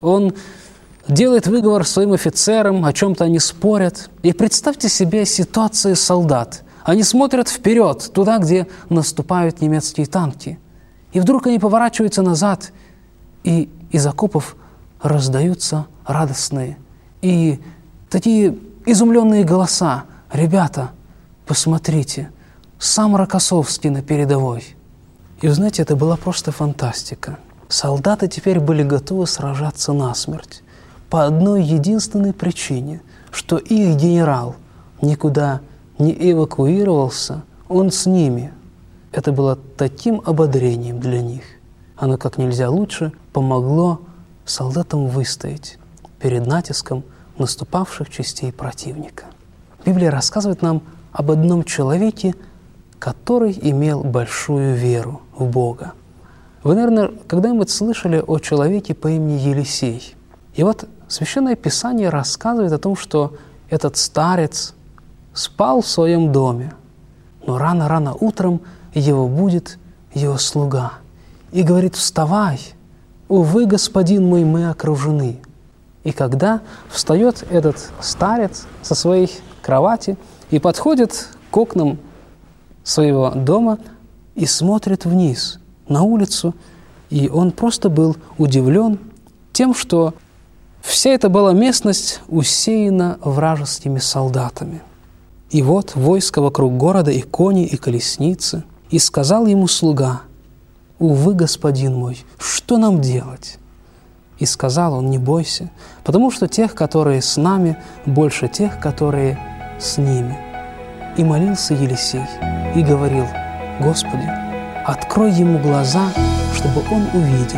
Он делает выговор своим офицерам, о чем-то они спорят. И представьте себе ситуацию солдат. Они смотрят вперед, туда, где наступают немецкие танки. И вдруг они поворачиваются назад, и из окопов раздаются радостные и такие изумленные голоса. «Ребята, посмотрите, сам Рокоссовский на передовой». И вы знаете, это была просто фантастика. Солдаты теперь были готовы сражаться насмерть по одной единственной причине, что их генерал никуда не эвакуировался, он с ними. Это было таким ободрением для них. Оно как нельзя лучше помогло солдатам выстоять перед натиском наступавших частей противника. Библия рассказывает нам об одном человеке, который имел большую веру в Бога. Вы, наверное, когда-нибудь слышали о человеке по имени Елисей. И вот Священное Писание рассказывает о том, что этот старец спал в своем доме, но рано-рано утром его будет его слуга и говорит: «Вставай, увы, господин мой, мы окружены». И когда встает этот старец со своей кровати и подходит к окнам своего дома и смотрит вниз на улицу, и он просто был удивлен тем, что вся эта была местность усеяна вражескими солдатами. И вот войско вокруг города, и кони, и колесницы. И сказал ему слуга: «Увы, господин мой, что нам делать?» И сказал он: «Не бойся, потому что тех, которые с нами, больше тех, которые с ними». И молился Елисей и говорил: «Господи, открой ему глаза, чтобы он увидел».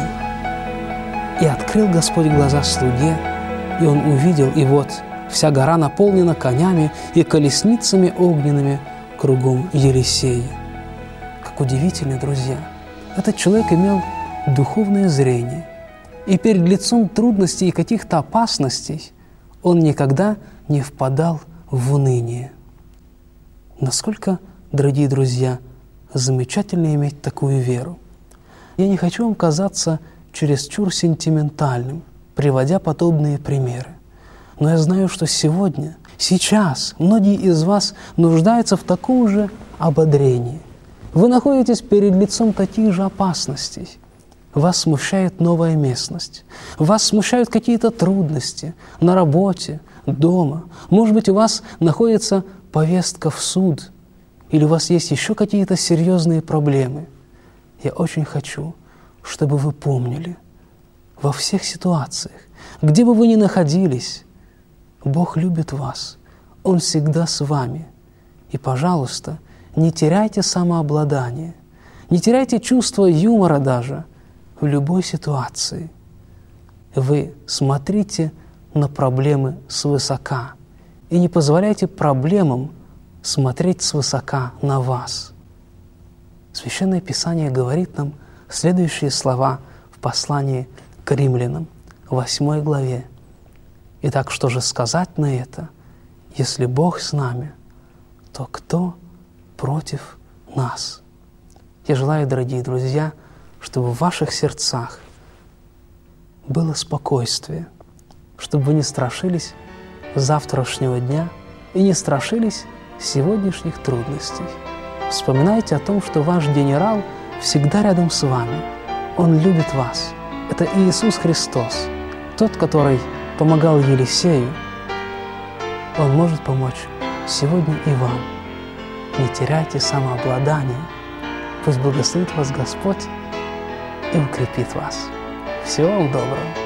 И открыл Господь глаза слуге, и он увидел, и вот вся гора наполнена конями и колесницами огненными кругом Елисея. Как удивительно, друзья! Этот человек имел духовное зрение, и перед лицом трудностей и каких-то опасностей он никогда не впадал в уныние. Насколько, дорогие друзья, замечательно иметь такую веру. Я не хочу вам казаться чересчур сентиментальным, приводя подобные примеры. Но я знаю, что сегодня, сейчас многие из вас нуждаются в таком же ободрении. Вы находитесь перед лицом таких же опасностей. Вас смущает новая местность. Вас смущают какие-то трудности на работе, дома. Может быть, у вас находится повестка в суд, или у вас есть еще какие-то серьезные проблемы. Я очень хочу, чтобы вы помнили, во всех ситуациях, где бы вы ни находились, Бог любит вас, Он всегда с вами. И, пожалуйста, не теряйте самообладание, не теряйте чувство юмора даже в любой ситуации. Вы смотрите на проблемы свысока и не позволяйте проблемам смотреть свысока на вас. Священное Писание говорит нам следующие слова в послании к Римлянам, 8 главе. «Итак, что же сказать на это? Если Бог с нами, то кто против нас?» Я желаю, дорогие друзья, чтобы в ваших сердцах было спокойствие, чтобы вы не страшились завтрашнего дня и не страшились сегодняшних трудностей. Вспоминайте о том, что ваш генерал всегда рядом с вами. Он любит вас. Это Иисус Христос, тот, который помогал Елисею. Он может помочь сегодня и вам. Не теряйте самообладание. Пусть благословит вас Господь и укрепит вас. Всего вам доброго.